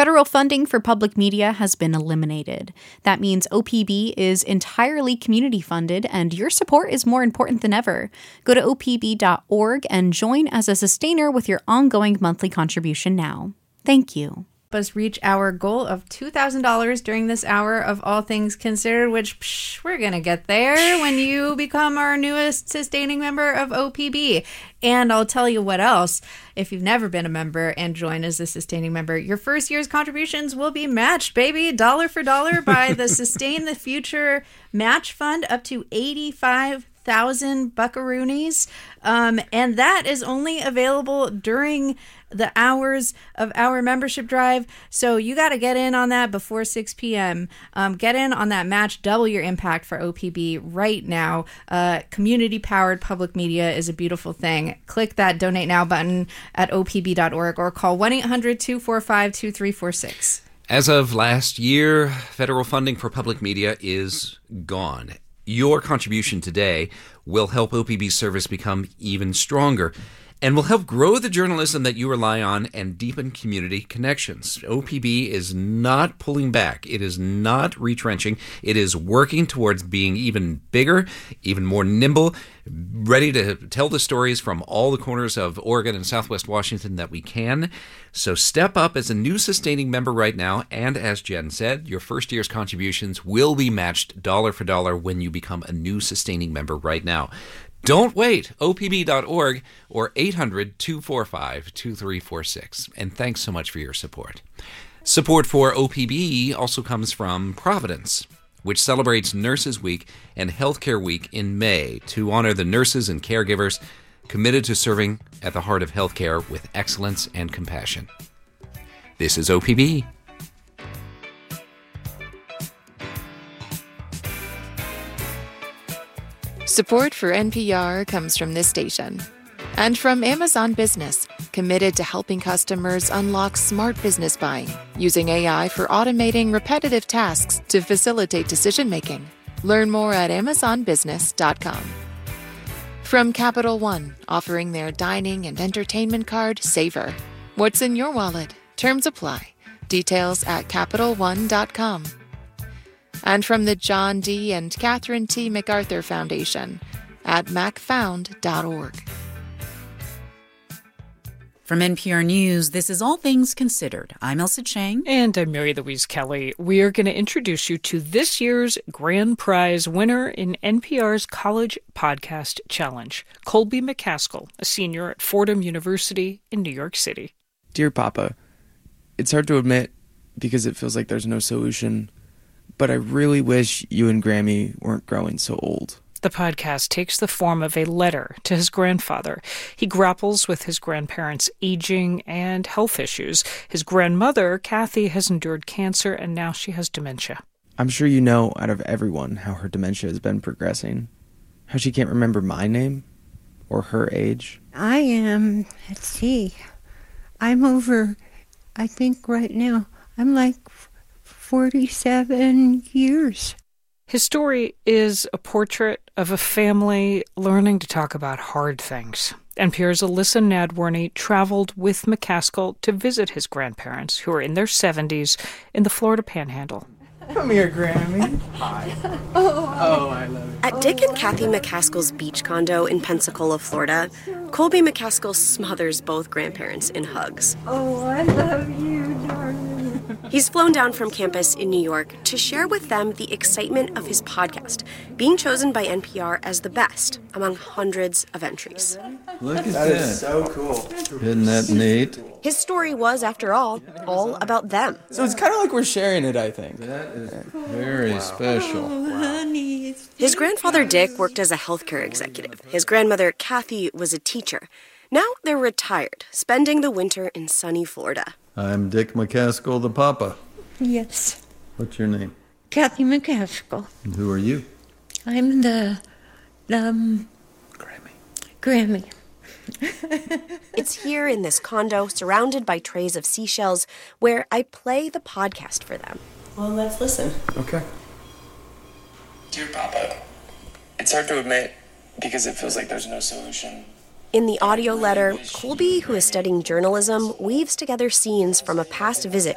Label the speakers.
Speaker 1: Federal funding for public media has been eliminated. That means OPB is entirely community funded, and your support is more important than ever. Go to opb.org and join as a sustainer with your ongoing monthly contribution now. Thank you.
Speaker 2: Us reach our goal of $2,000 during this hour of All Things Considered, which we're going to get there when you become our newest sustaining member of OPB. And I'll tell you what else. If you've never been a member and join as a sustaining member, your first year's contributions will be matched, baby, dollar for dollar by the Sustain the Future Match Fund, up to 85,000 buckaroonies. And that is only available during the hours of our membership drive. So you got to get in on that before 6 p.m. Get in on that match. Double your impact for OPB right now. Community-powered public media is a beautiful thing. Click that Donate Now button at opb.org or call 1-800-245-2346.
Speaker 3: As of last year, federal funding for public media is gone. Your contribution today will help OPB's service become even stronger and will help grow the journalism that you rely on and deepen community connections. OPB is not pulling back. It is not retrenching. It is working towards being even bigger, even more nimble, ready to tell the stories from all the corners of Oregon and Southwest Washington that we can. So step up as a new sustaining member right now. And as Jen said, your first year's contributions will be matched dollar for dollar when you become a new sustaining member right now. Don't wait. opb.org or 800-245-2346. And thanks so much for your support. Support for OPB also comes from Providence, which celebrates Nurses Week and Healthcare Week in May to honor the nurses and caregivers committed to serving at the heart of healthcare with excellence and compassion. This is OPB.
Speaker 4: Support for NPR comes from this station and from Amazon Business, committed to helping customers unlock smart business buying using AI for automating repetitive tasks to facilitate decision-making. Learn more at amazonbusiness.com. From Capital One, offering their dining and entertainment card, Savor. What's in your wallet? Terms apply. Details at CapitalOne.com. And from the John D. and Catherine T. MacArthur Foundation at macfound.org.
Speaker 5: From NPR News, this is All Things Considered. I'm Elsa Chang.
Speaker 6: And I'm Mary Louise Kelly. We are going to introduce you to this year's grand prize winner in NPR's College Podcast Challenge, Colby McCaskill, a senior at Fordham University in New York City.
Speaker 7: Dear Papa, it's hard to admit because it feels like there's no solution, but I really wish you and Grammy weren't growing so old.
Speaker 6: The podcast takes the form of a letter to his grandfather. He grapples with his grandparents' aging and health issues. His grandmother, Kathy, has endured cancer, and now she has dementia.
Speaker 7: I'm sure you know out of everyone how her dementia has been progressing. How she can't remember my name or her age.
Speaker 8: I am, let's see, I'm over, I think right now, I'm like 47 years.
Speaker 6: His story is a portrait of a family learning to talk about hard things. NPR's Alyssa Nadworny traveled with McCaskill to visit his grandparents, who are in their 70s, in the Florida Panhandle.
Speaker 7: Come here, Grammy. Hi. Oh, I love it.
Speaker 9: At Dick and Kathy McCaskill's beach condo in Pensacola, Florida, Colby McCaskill smothers both grandparents in hugs.
Speaker 8: Oh, I love you, darling.
Speaker 9: He's flown down from campus in New York to share with them the excitement of his podcast, being chosen by NPR as the best among hundreds of entries.
Speaker 10: Look at that.
Speaker 7: That is so cool.
Speaker 10: Isn't that neat?
Speaker 9: His story was, after all about them.
Speaker 7: So it's kind of like we're sharing it, I think.
Speaker 10: That is very special.
Speaker 9: His grandfather, Dick, worked as a healthcare executive. His grandmother, Kathy, was a teacher. Now they're retired, spending the winter in sunny Florida.
Speaker 10: I'm Dick McCaskill, the Papa.
Speaker 8: Yes.
Speaker 10: What's your name?
Speaker 8: Kathy McCaskill.
Speaker 10: And who are you?
Speaker 8: I'm the Grammy.
Speaker 9: It's here in this condo, surrounded by trays of seashells, where I play the podcast for them. Well, let's listen.
Speaker 7: Okay.
Speaker 11: Dear Papa, it's hard to admit because it feels like there's no solution.
Speaker 9: In the audio letter, Colby, who is studying journalism, weaves together scenes from a past visit